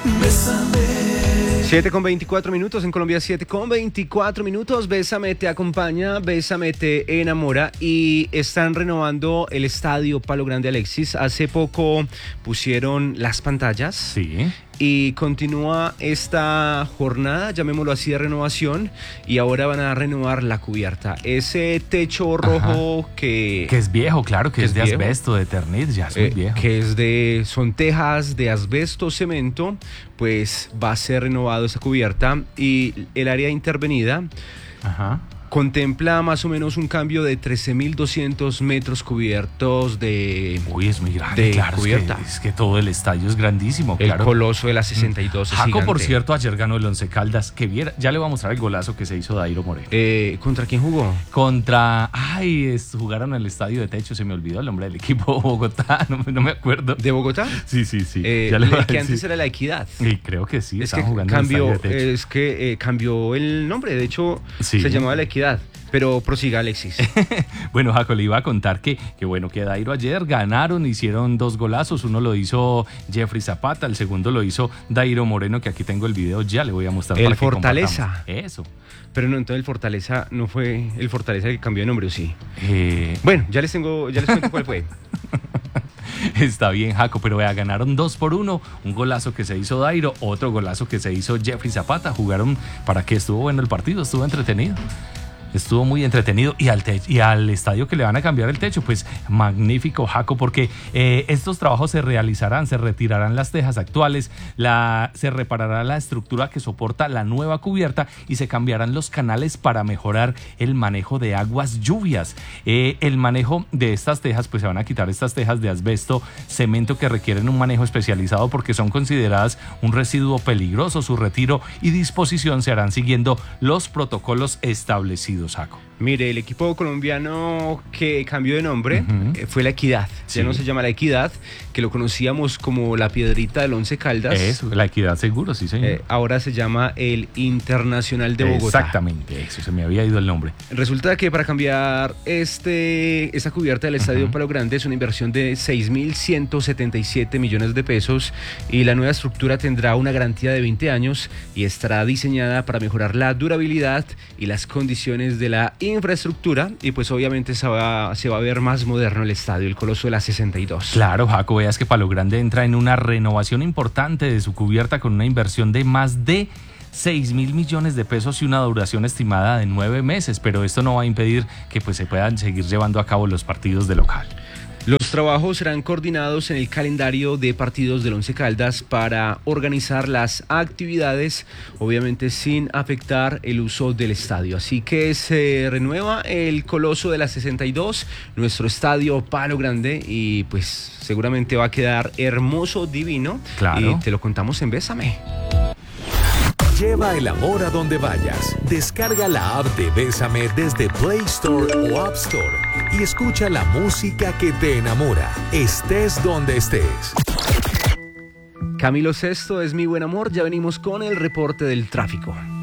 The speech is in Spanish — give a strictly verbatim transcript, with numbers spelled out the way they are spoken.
siete con veinticuatro minutos en Colombia, siete con veinticuatro minutos. Bésame te acompaña, Bésame te enamora y están renovando el estadio Palo Grande, Alexis. Hace poco pusieron las pantallas. Sí. Y continúa esta jornada, llamémoslo así, de renovación, y ahora van a renovar la cubierta. Ese techo rojo Ajá. que... Que es viejo, claro, que, que es, es de viejo. Asbesto, de Eternit, ya es eh, muy viejo. Que es de... son tejas de asbesto, cemento, pues va a ser renovado esa cubierta y el área intervenida... Ajá. Contempla más o menos un cambio de trece mil doscientos metros cubiertos de Uy, es muy grande, claro, cubierta. Es que, es que todo el estadio es grandísimo, el claro. El coloso de la sesenta y dos es Jaco, gigante. Por cierto, ayer ganó el Once Caldas, que viera, ya le voy a mostrar el golazo que se hizo Dairo Moreno. Eh, ¿Contra quién jugó? Contra, ay, es, jugaron en el estadio de techo, se me olvidó el nombre del equipo, Bogotá, no, no me acuerdo. ¿De Bogotá? Sí, sí, sí. Eh, ya le voy a que antes era La Equidad. Y creo que sí, es que jugando cambió, en el estadio de techo. Es que eh, cambió el nombre, de hecho, sí. Se llamaba La Equidad. Pero prosiga, Alexis. Bueno, Jaco, le iba a contar que, que bueno, que Dairo ayer ganaron, hicieron dos golazos. Uno lo hizo Jeffrey Zapata, el segundo lo hizo Dairo Moreno, que aquí tengo el video, ya le voy a mostrar. El para Fortaleza. Que Eso. Pero no, entonces el Fortaleza no fue el Fortaleza que cambió de nombre, ¿o sí? Eh... Bueno, ya les tengo, ya les cuento cuál fue. Está bien, Jaco, pero vea, ganaron dos por uno, un golazo que se hizo Dairo, otro golazo que se hizo Jeffrey Zapata. Jugaron para que estuvo bueno el partido, estuvo entretenido. Estuvo muy entretenido y al, te- y al estadio que le van a cambiar el techo, pues magnífico, Jaco, porque eh, estos trabajos se realizarán, se retirarán las tejas actuales, la, se reparará la estructura que soporta la nueva cubierta y se cambiarán los canales para mejorar el manejo de aguas lluvias. Eh, el manejo de estas tejas, pues se van a quitar estas tejas de asbesto, cemento que requieren un manejo especializado porque son consideradas un residuo peligroso. Su retiro y disposición se harán siguiendo los protocolos establecidos. Saco. Mire, el equipo colombiano que cambió de nombre uh-huh. eh, fue La Equidad. Sí. Ya no se llama La Equidad, que lo conocíamos como la Piedrita del Once Caldas. Eso, La Equidad seguro, sí señor. Eh, ahora se llama el Internacional de Bogotá. Exactamente, eso, se me había ido el nombre. Resulta que para cambiar este esta cubierta del Estadio uh-huh. Palo Grande es una inversión de seis mil ciento setenta y siete millones de pesos y la nueva estructura tendrá una garantía de veinte años y estará diseñada para mejorar la durabilidad y las condiciones de la infraestructura y pues obviamente se va, se va a ver más moderno el estadio, el Coloso de la sesenta y dos. Claro, Jaco, veas que Palo Grande entra en una renovación importante de su cubierta con una inversión de más de seis mil millones de pesos y una duración estimada de nueve meses, pero esto no va a impedir que pues se puedan seguir llevando a cabo los partidos de local. Los trabajos serán coordinados en el calendario de partidos del Once Caldas para organizar las actividades, obviamente sin afectar el uso del estadio. Así que se renueva el Coloso de la sesenta y dos, nuestro estadio Palo Grande, y pues seguramente va a quedar hermoso, divino. Claro. Y te lo contamos en Bésame. Lleva el amor a donde vayas. Descarga la app de Bésame desde Play Store o App Store y escucha la música que te enamora, estés donde estés. Camilo Sesto es mi buen amor, ya venimos con el reporte del tráfico.